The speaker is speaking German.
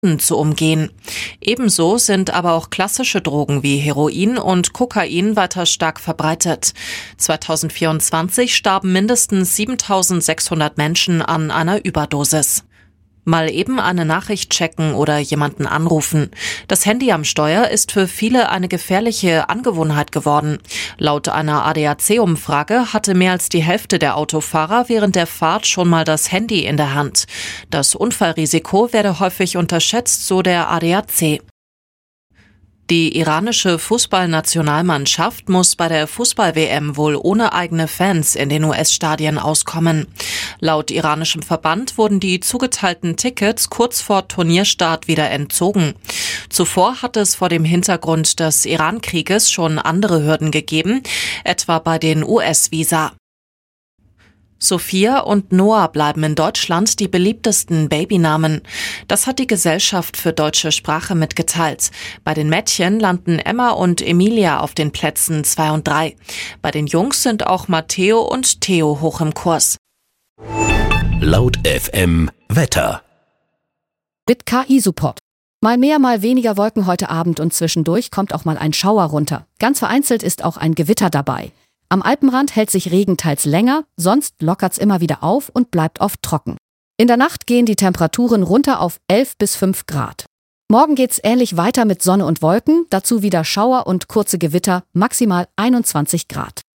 zu umgehen. Ebenso sind aber auch klassische Drogen wie Heroin und Kokain weiter stark verbreitet. 2024 starben mindestens 7.600 Menschen an einer Überdosis. Mal eben eine Nachricht checken oder jemanden anrufen. Das Handy am Steuer ist für viele eine gefährliche Angewohnheit geworden. Laut einer ADAC-Umfrage hatte mehr als die Hälfte der Autofahrer während der Fahrt schon mal das Handy in der Hand. Das Unfallrisiko werde häufig unterschätzt, so der ADAC. Die iranische Fußballnationalmannschaft muss bei der Fußball-WM wohl ohne eigene Fans in den US-Stadien auskommen. Laut iranischem Verband wurden die zugeteilten Tickets kurz vor Turnierstart wieder entzogen. Zuvor hat es vor dem Hintergrund des Iran-Krieges schon andere Hürden gegeben, etwa bei den US-Visa. Sophia und Noah bleiben in Deutschland die beliebtesten Babynamen. Das hat die Gesellschaft für deutsche Sprache mitgeteilt. Bei den Mädchen landen Emma und Emilia auf den Plätzen 2 und 3. Bei den Jungs sind auch Matteo und Theo hoch im Kurs. Laut FM Wetter. Mit KI-Support. Mal mehr, mal weniger Wolken heute Abend und zwischendurch kommt auch mal ein Schauer runter. Ganz vereinzelt ist auch ein Gewitter dabei. Am Alpenrand hält sich Regen teils länger, sonst lockert's immer wieder auf und bleibt oft trocken. In der Nacht gehen die Temperaturen runter auf 11 bis 5 Grad. Morgen geht's ähnlich weiter mit Sonne und Wolken, dazu wieder Schauer und kurze Gewitter, maximal 21 Grad.